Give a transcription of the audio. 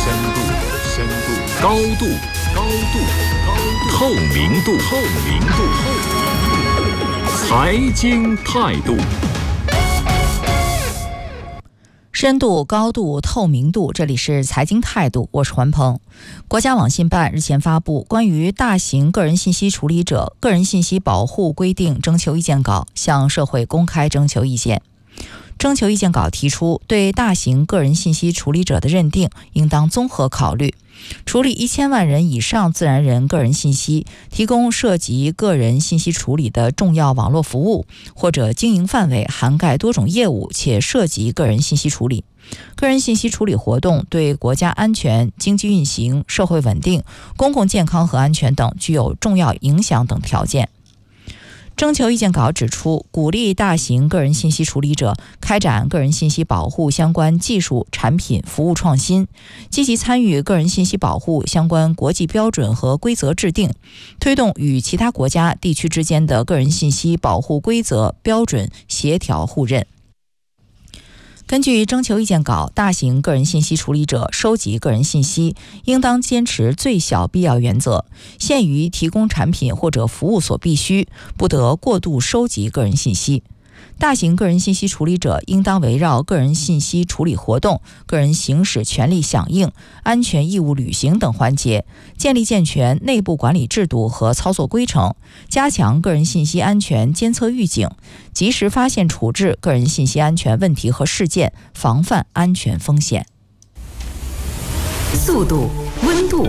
高度，透明度，财经态度。 深度、高度、透明度，这里是财经态度，我是环鹏。国家网信办日前发布关于大型个人信息处理者个人信息保护规定征求意见稿，向社会公开征求意见。征求意见稿提出，对大型个人信息处理者的认定应当综合考虑，处理1000万人以上自然人个人信息，提供涉及个人信息处理的重要网络服务，或者经营范围涵盖多种业务且涉及个人信息处理。个人信息处理活动对国家安全、经济运行、社会稳定、公共健康和安全等具有重要影响等条件。征求意见稿指出，鼓励大型个人信息处理者开展个人信息保护相关技术、产品、服务创新，积极参与个人信息保护相关国际标准和规则制定，推动与其他国家、地区之间的个人信息保护规则、标准协调互认。根据征求意见稿，大型个人信息处理者收集个人信息应当坚持最小必要原则，限于提供产品或者服务所必须，不得过度收集个人信息。大型个人信息处理者应当围绕个人信息处理活动、个人行使权利响应、安全义务履行等环节，建立健全内部管理制度和操作规程，加强个人信息安全监测预警，及时发现处置个人信息安全问题和事件，防范安全风险。 速度、温度、